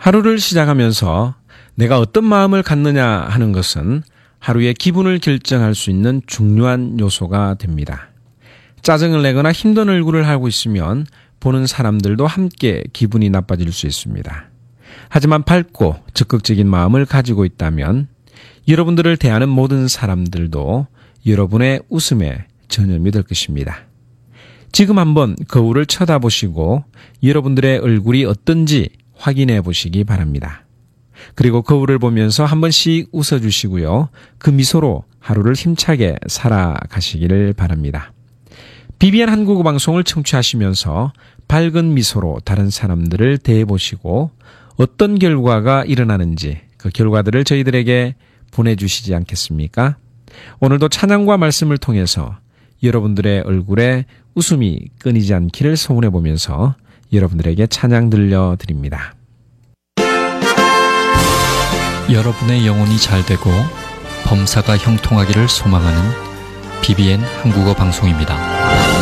하루를 시작하면서 내가 어떤 마음을 갖느냐 하는 것은 하루의 기분을 결정할 수 있는 중요한 요소가 됩니다. 짜증을 내거나 힘든 얼굴을 하고 있으면 보는 사람들도 함께 기분이 나빠질 수 있습니다. 하지만 밝고 적극적인 마음을 가지고 있다면 여러분들을 대하는 모든 사람들도 여러분의 웃음에 전염이 될 것입니다. 지금 한번 거울을 쳐다보시고 여러분들의 얼굴이 어떤지 확인해 보시기 바랍니다. 그리고 거울을 보면서 한 번씩 웃어주시고요. 그 미소로 하루를 힘차게 살아가시기를 바랍니다. BBN 한국어 방송을 청취하시면서 밝은 미소로 다른 사람들을 대해보시고 어떤 결과가 일어나는지 그 결과들을 저희들에게 보내주시지 않겠습니까? 오늘도 찬양과 말씀을 통해서 여러분들의 얼굴에 웃음이 끊이지 않기를 소원해 보면서 여러분들에게 찬양 들려드립니다. 여러분의 영혼이 잘되고 범사가 형통하기를 소망하는 BBN 한국어 방송입니다.